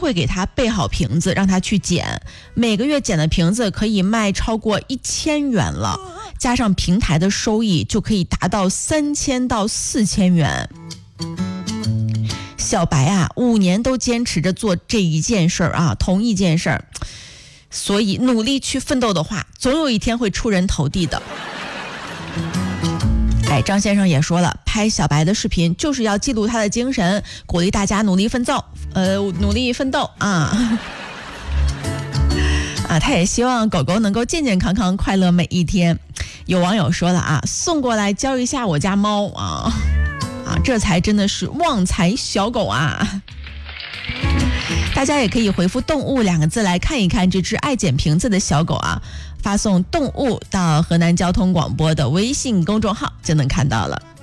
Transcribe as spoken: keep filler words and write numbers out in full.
会给他备好瓶子，让他去捡。每个月捡的瓶子可以卖超过一千元了，加上平台的收益，就可以达到三千到四千元。小白啊，五年都坚持着做这一件事儿啊，同一件事儿，所以努力去奋斗的话，总有一天会出人头地的。哎，张先生也说了，拍小白的视频就是要记录他的精神，鼓励大家努力奋斗，呃，努力奋斗啊。啊，他也希望狗狗能够健健康康、快乐每一天。有网友说了啊，送过来教一下我家猫啊。啊，这才真的是旺财小狗啊！大家也可以回复动物两个字来看一看这只爱捡瓶子的小狗啊，发送动物到河南交通广播的微信公众号就能看到了。